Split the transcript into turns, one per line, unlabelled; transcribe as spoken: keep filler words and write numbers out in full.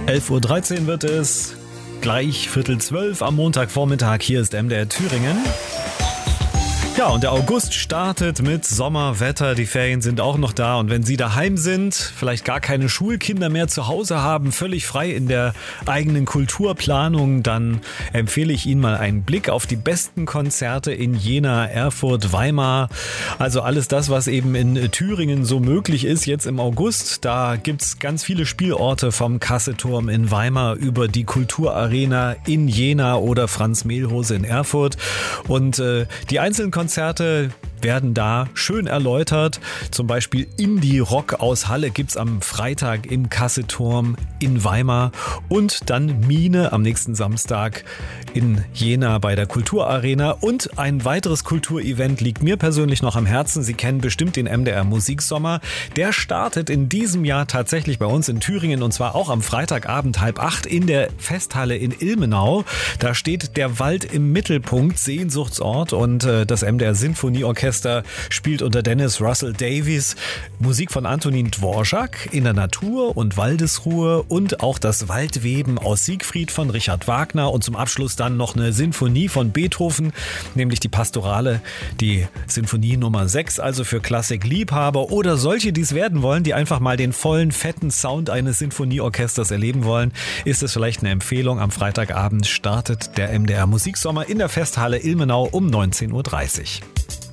elf Uhr dreizehn wird es, gleich Viertel zwölf am Montagvormittag. Hier ist M D R Thüringen. Ja, und der August startet mit Sommerwetter. Die Ferien sind auch noch da. Und wenn Sie daheim sind, vielleicht gar keine Schulkinder mehr zu Hause haben, völlig frei in der eigenen Kulturplanung, dann empfehle ich Ihnen mal einen Blick auf die besten Konzerte in Jena, Erfurt, Weimar. Also alles das, was eben in Thüringen so möglich ist jetzt im August. Da gibt's ganz viele Spielorte, vom Kasseturm in Weimar über die Kulturarena in Jena oder Franz-Mehlhose in Erfurt. Und äh, die einzelnen Konzerte Konzerte werden da schön erläutert. Zum Beispiel Indie-Rock aus Halle gibt's am Freitag im Kasseturm in Weimar und dann Mine am nächsten Samstag in Jena bei der Kulturarena. Und ein weiteres Kulturevent liegt mir persönlich noch am Herzen. Sie kennen bestimmt den M D R Musiksommer. Der startet in diesem Jahr tatsächlich bei uns in Thüringen und zwar auch am Freitagabend halb acht in der Festhalle in Ilmenau. Da steht der Wald im Mittelpunkt, Sehnsuchtsort, und äh, das M D R Sinfonieorchester spielt unter Dennis Russell Davies Musik von Antonin Dvorak in der Natur- und Waldesruhe und auch das Waldweben aus Siegfried von Richard Wagner und zum Abschluss dann noch eine Sinfonie von Beethoven, nämlich die Pastorale, die Sinfonie Nummer sechs, also für Klassikliebhaber oder solche, die es werden wollen, die einfach mal den vollen, fetten Sound eines Sinfonieorchesters erleben wollen, ist es vielleicht eine Empfehlung. Am Freitagabend startet der M D R Musiksommer in der Festhalle Ilmenau um neunzehn Uhr dreißig.